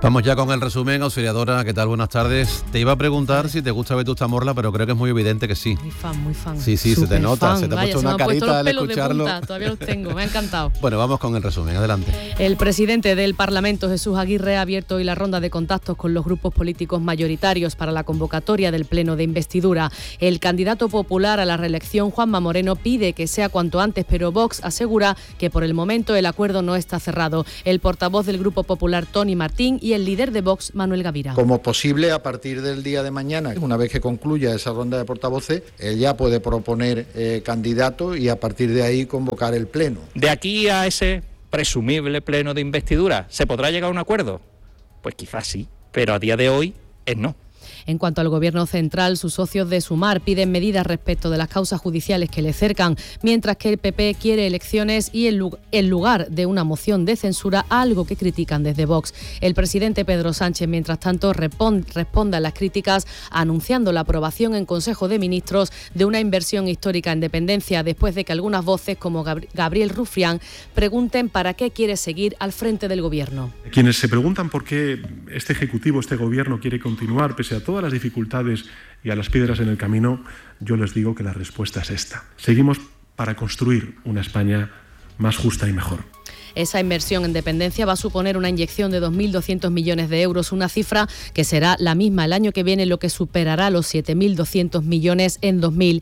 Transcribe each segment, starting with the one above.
Vamos ya con el resumen. Auxiliadora, ¿qué tal? Buenas tardes. Te iba a preguntar si te gusta Vetusta Morla, pero creo que es muy evidente que sí. Muy fan. Sí, se te nota, se te ha puesto una carita al escucharlo. De punta, todavía los tengo, me ha encantado. Bueno, vamos con el resumen, adelante. El presidente del Parlamento, Jesús Aguirre, ha abierto hoy la ronda de contactos con los grupos políticos mayoritarios para la convocatoria del pleno de investidura. El candidato popular a la reelección, Juanma Moreno, pide que sea cuanto antes, pero Vox asegura que por el momento el acuerdo no está cerrado. El portavoz del Grupo Popular, Toni Martín, y el líder de Vox, Manuel Gavira. Como posible, a partir del día de mañana, una vez que concluya esa ronda de portavoces, él ya puede proponer candidato y a partir de ahí convocar el pleno. De aquí a ese presumible pleno de investidura, ¿se podrá llegar a un acuerdo? Pues quizás sí, pero a día de hoy es no. En cuanto al Gobierno central, sus socios de Sumar piden medidas respecto de las causas judiciales que le cercan, mientras que el PP quiere elecciones y en lugar de una moción de censura, algo que critican desde Vox. El presidente Pedro Sánchez, mientras tanto, responde a las críticas anunciando la aprobación en Consejo de Ministros de una inversión histórica en dependencia, después de que algunas voces, como Gabriel Rufián, pregunten para qué quiere seguir al frente del Gobierno. Quienes se preguntan por qué este Ejecutivo, este Gobierno quiere continuar pese a todas las dificultades y a las piedras en el camino, yo les digo que la respuesta es esta. Seguimos para construir una España más justa y mejor. Esa inversión en dependencia va a suponer una inyección de 2.200 millones de euros, una cifra que será la misma el año que viene, lo que superará los 7.200 millones en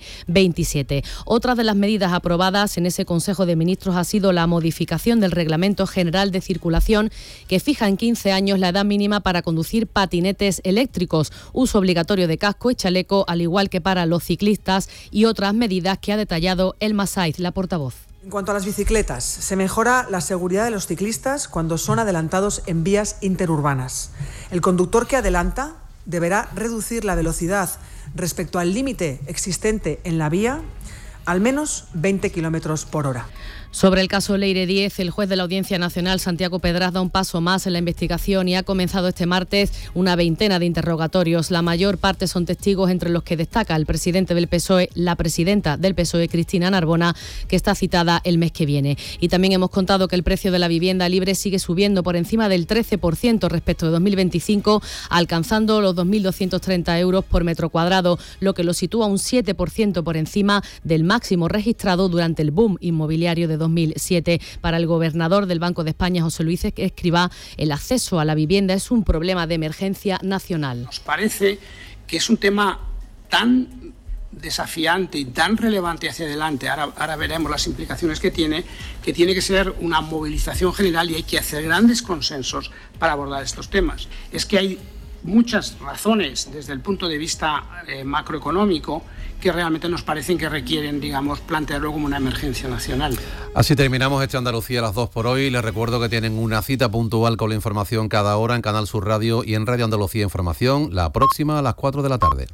2027. Otra de las medidas aprobadas en ese Consejo de Ministros ha sido la modificación del Reglamento General de Circulación, que fija en 15 años la edad mínima para conducir patinetes eléctricos, uso obligatorio de casco y chaleco, al igual que para los ciclistas, y otras medidas que ha detallado Elma Saiz, la portavoz. En cuanto a las bicicletas, se mejora la seguridad de los ciclistas cuando son adelantados en vías interurbanas. El conductor que adelanta deberá reducir la velocidad respecto al límite existente en la vía al menos 20 kilómetros por hora. Sobre el caso Leire 10, el juez de la Audiencia Nacional, Santiago Pedraz, da un paso más en la investigación y ha comenzado este martes una veintena de interrogatorios. La mayor parte son testigos, entre los que destaca el presidente del PSOE, la presidenta del PSOE, Cristina Narbona, que está citada el mes que viene. Y también hemos contado que el precio de la vivienda libre sigue subiendo por encima del 13% respecto de 2025, alcanzando los 2.230 euros por metro cuadrado, lo que lo sitúa un 7% por encima del máximo registrado durante el boom inmobiliario de 2007. Para el gobernador del Banco de España, José Luis Escrivá, el acceso a la vivienda es un problema de emergencia nacional. Nos parece que es un tema tan desafiante y tan relevante hacia adelante, ahora veremos las implicaciones que tiene que ser una movilización general y hay que hacer grandes consensos para abordar estos temas. Es que hay muchas razones desde el punto de vista macroeconómico que realmente nos parecen que requieren, plantearlo como una emergencia nacional. Así terminamos este Andalucía a las 2 por hoy. Les recuerdo que tienen una cita puntual con la información cada hora en Canal Sur Radio y en Radio Andalucía Información, la próxima a las 4 de la tarde.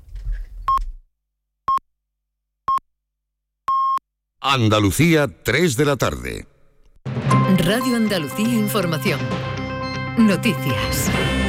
Andalucía, 3 de la tarde. Radio Andalucía Información. Noticias.